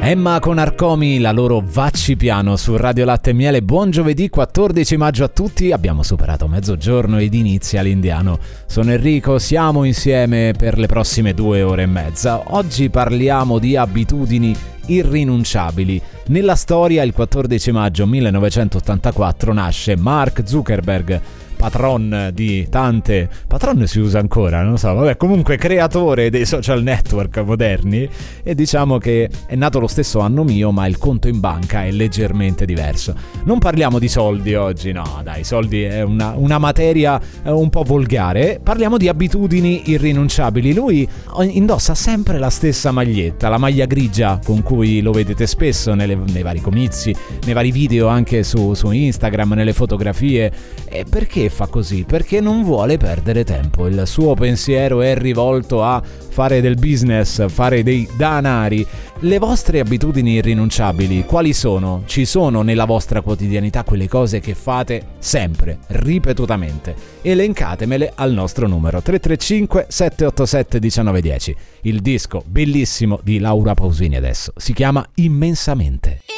Emma con Arcomi, la loro Vacci Piano su Radio Latte e Miele. Buon giovedì 14 maggio a tutti. Abbiamo superato mezzogiorno ed inizia l'Indiano. Sono Enrico, siamo insieme per le prossime 2 ore e mezza. Oggi parliamo di abitudini irrinunciabili. Nella storia, il 14 maggio 1984 nasce Mark Zuckerberg, patron di tante... patron si usa ancora, non so, vabbè, comunque creatore dei social network moderni, e diciamo che è nato lo stesso anno mio, ma il conto in banca è leggermente diverso. Non parliamo di soldi oggi, no dai, soldi è una materia un po' volgare. Parliamo di abitudini irrinunciabili. Lui indossa sempre la stessa maglietta, la maglia grigia con cui lo vedete spesso nei vari comizi, nei vari video anche su Instagram, nelle fotografie. E perché fa così? Perché non vuole perdere tempo. Il suo pensiero è rivolto a fare del business, fare dei danari. Le vostre abitudini irrinunciabili quali sono? Ci sono nella vostra quotidianità quelle cose che fate sempre, ripetutamente? Elencatemele al nostro numero 335 787 1910. Il disco bellissimo di Laura Pausini adesso si chiama Immensamente.